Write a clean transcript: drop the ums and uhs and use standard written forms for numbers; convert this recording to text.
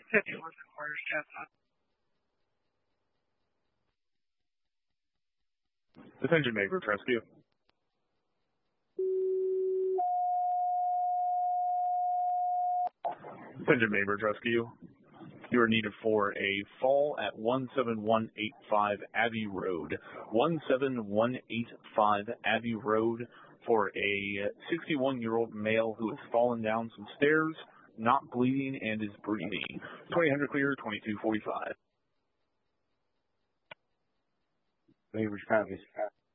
51 requires chat on. Attention, Mayberg Rescue. Attention, Mayberg Rescue. You are needed for a fall at 17185 Abbey Road. 17185 Abbey Road for a 61-year-old male who has fallen down some stairs, not bleeding, and is breathing. 2000 clear, 2245. Mayberg copies.